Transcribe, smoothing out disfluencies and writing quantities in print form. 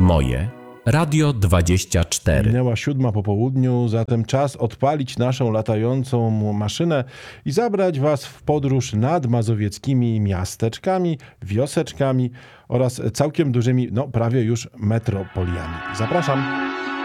Moje Radio 24. Minęła 7 po południu, zatem czas odpalić naszą latającą maszynę i zabrać Was w podróż nad mazowieckimi miasteczkami, wioseczkami oraz całkiem dużymi, prawie już metropoliami. Zapraszam!